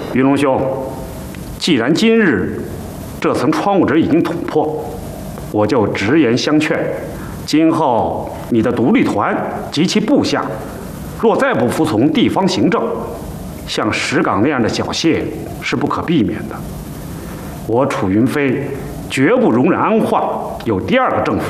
云龙兄，既然今日这层窗户纸已经捅破，我就直言相劝：今后你的独立团及其部下，若再不服从地方行政，像石岗那样的缴械是不可避免的。我楚云飞绝不容忍安化有第二个政府。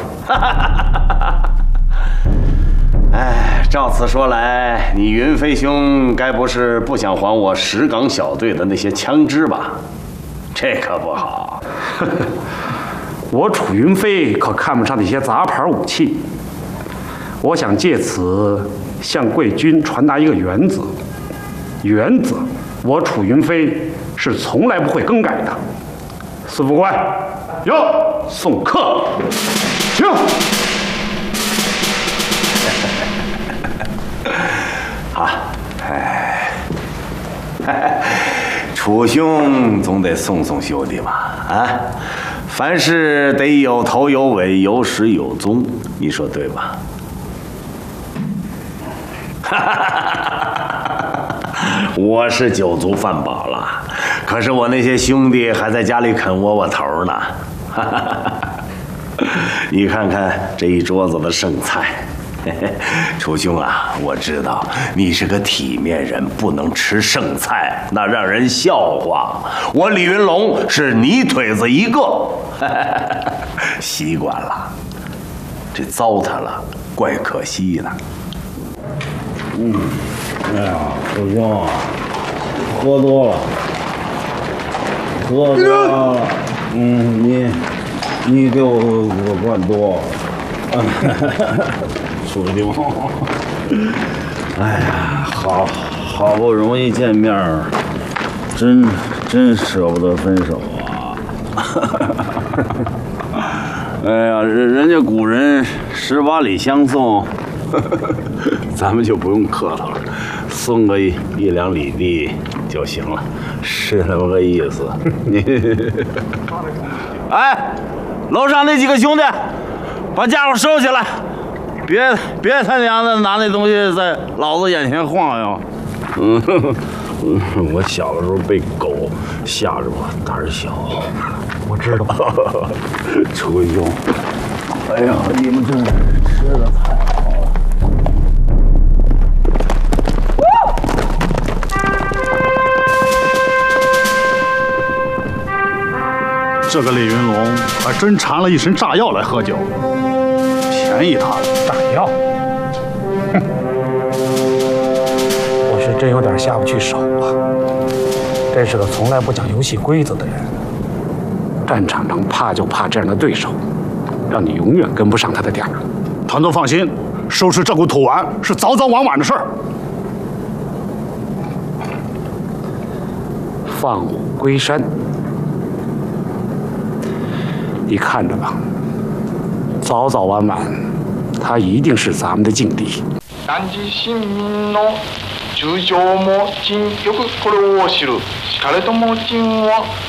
哎，照此说来，你云飞兄该不是不想还我石岗小队的那些枪支吧？这可不好。 我楚云飞可看不上那些杂牌武器。我想借此向贵军传达一个原则：原则，我楚云飞是从来不会更改的。司副官，哟，送客，请。 好，楚兄总得送送兄弟嘛，啊，凡事得有头有尾，有始有终，你说对吧？我是酒足饭饱了，可是我那些兄弟还在家里啃窝窝头呢。你看看这一桌子的剩菜。楚兄啊，我知道你是个体面人，不能吃剩菜，那让人笑话。我李云龙是泥腿子一个，习惯了，这糟蹋了，怪可惜的。 哎呀，楚兄，喝多了，喝多了。你给我灌多。楚兄，哎呀，好不容易见面，真舍不得分手啊！哎呀，人家古人18里相送，咱们就不用客套了，送个1两里地就行了，是那么个意思。哎，楼上那几个兄弟，把家伙收起来。别他娘的拿那东西在老子眼前晃悠。我小的时候被狗吓着过，胆儿小。我知道。楚兄，哎呀，你们真是吃的太好了。 这个李云龙还真缠了一身炸药来喝酒，便宜他了。 炸药？哼！我是真有点下不去手啊。这是个从来不讲游戏规则的人，战场上怕就怕这样的对手，让你永远跟不上他的点儿。 团总放心，收拾这股土丸是早早晚晚的事儿。 放虎归山，你看着吧，早早晚晚，他一定是咱们的劲敌。 南寺市民の中将も陳よくこれを知る。しかれども陳は